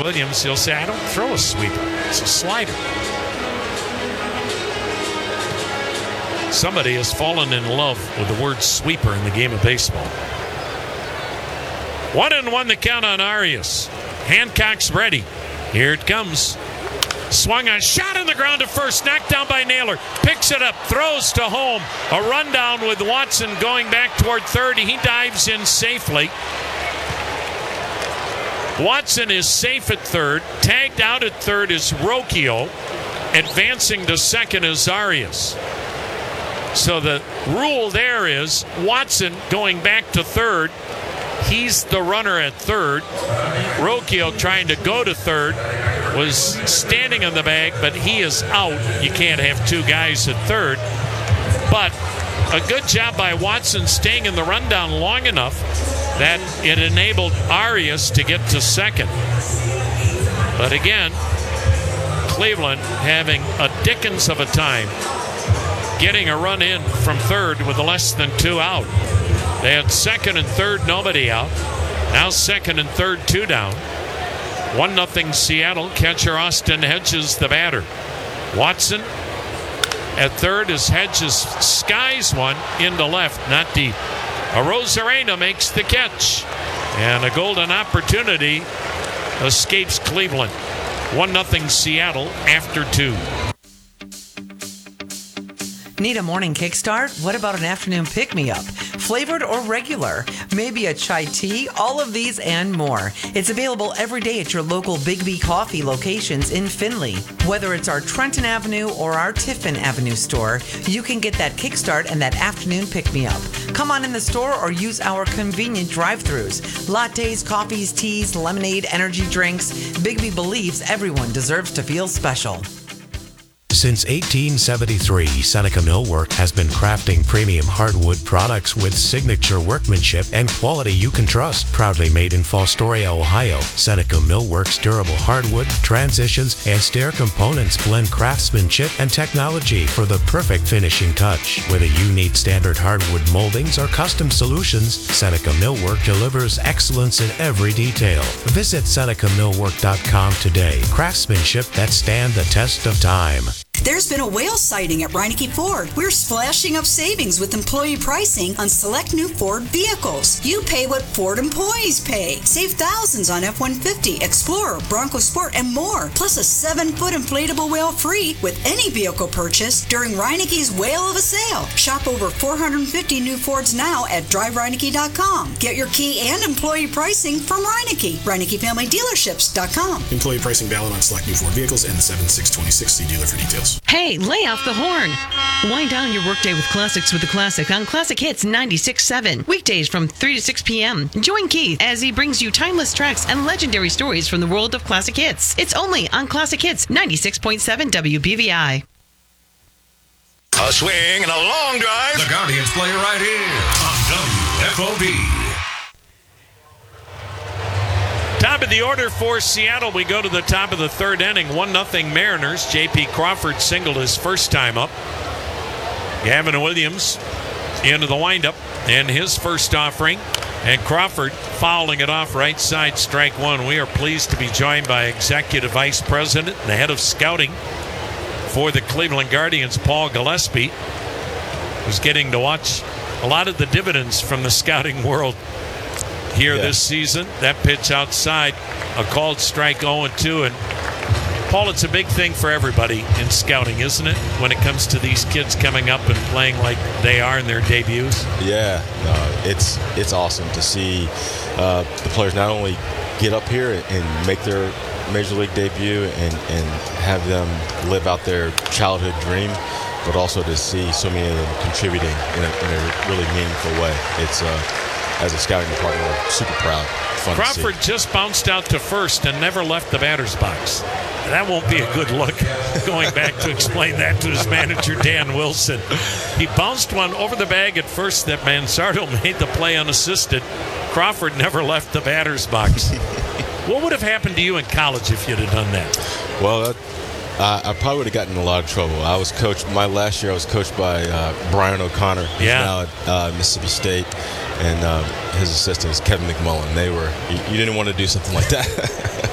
Williams, he'll say, I don't throw a sweeper. It's a slider. Somebody has fallen in love with the word sweeper in the game of baseball. 1-1 the count on Arias. Hancock's ready. Here it comes. Swung on, shot on the ground to first, knocked down by Naylor. Picks it up, throws to home. A rundown with Watson going back toward third. He dives in safely. Watson is safe at third. Tagged out at third is Rocchio. Advancing to second is Arias. So the rule there is Watson going back to third. He's the runner at third. Rocchio trying to go to third was standing on the bag, but he is out. You can't have two guys at third. But a good job by Watson staying in the rundown long enough that it enabled Arias to get to second. But again, Cleveland having a dickens of a time getting a run in from third with less than two out. They had second and third, nobody out. Now second and third, two down. 1-0 Seattle. Catcher Austin Hedges the batter. Watson at third as Hedges skies one into left, not deep. Arozarena makes the catch. And a golden opportunity escapes Cleveland. 1-0 Seattle after two. Need a morning kickstart? What about an afternoon pick-me-up? Flavored or regular? Maybe a chai tea? All of these and more. It's available every day at your local Big B Coffee locations in Findlay. Whether it's our Trenton Avenue or our Tiffin Avenue store, you can get that kickstart and that afternoon pick-me-up. Come on in the store or use our convenient drive-thrus. Lattes, coffees, teas, lemonade, energy drinks. Big B believes everyone deserves to feel special. Since 1873, Seneca Millwork has been crafting premium hardwood products with signature workmanship and quality you can trust. Proudly made in Fostoria, Ohio, Seneca Millwork's durable hardwood, transitions, and stair components blend craftsmanship and technology for the perfect finishing touch. Whether you need standard hardwood moldings or custom solutions, Seneca Millwork delivers excellence in every detail. Visit SenecaMillwork.com today. Craftsmanship that stand the test of time. There's been a whale sighting at Reineke Ford. We're splashing up savings with employee pricing on select new Ford vehicles. You pay what Ford employees pay. Save thousands on F-150, Explorer, Bronco Sport, and more. Plus a 7-foot inflatable whale free with any vehicle purchase during Reineke's Whale of a Sale. Shop over 450 new Fords now at drivereineke.com. Get your key and employee pricing from Reineke. ReinekeFamilyDealerships.com. Employee pricing valid on select new Ford vehicles and the 7/6/2060 see dealer for details. Hey, lay off the horn. Wind down your workday with classics with the Classic on Classic Hits 96.7. Weekdays from 3 to 6 p.m. Join Keith as he brings you timeless tracks and legendary stories from the world of classic hits. It's only on Classic Hits 96.7 WBVI. A swing and a long drive. The Guardians play right here on WFOV. Top of the order for Seattle. We go to the top of the third inning. 1-0 Mariners. J.P. Crawford singled his first time up. Gavin Williams into the windup and his first offering. And Crawford fouling it off right side, strike one. We are pleased to be joined by Executive Vice President and the head of scouting for the Cleveland Guardians, Paul Gillespie, who's getting to watch a lot of the dividends from the scouting world here this season. That pitch outside, a called strike 0-2. And Paul, it's a big thing for everybody in scouting, isn't it, when it comes to these kids coming up and playing like they are in their debuts? Yeah, it's awesome to see the players not only get up here and make their Major League debut and have them live out their childhood dream, but also to see so many of them contributing in a really meaningful way. It's as a scouting department, we're super proud. Fun Crawford just bounced out to first and never left the batter's box. That won't be a good look, going back to explain that to his manager, Dan Wilson. He bounced one over the bag at first that Mansardo made the play unassisted. Crawford never left the batter's box. What would have happened to you in college if you'd have done that? Well, I probably would have gotten in a lot of trouble. My last year I was coached by Brian O'Connor, who's now at Mississippi State, and his assistant is Kevin McMullen. You didn't want to do something like that.